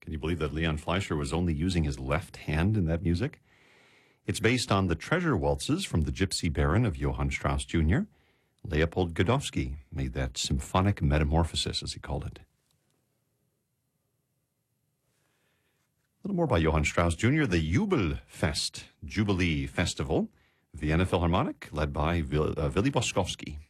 Can you believe that Leon Fleischer was only using his left hand in that music? It's based on the treasure waltzes from the Gypsy Baron of Johann Strauss Jr. Leopold Godowsky made that symphonic metamorphosis, as he called it. A little more by Johann Strauss Jr., the Jubelfest, Jubilee Festival, Vienna Philharmonic, led by Willy Boskowski.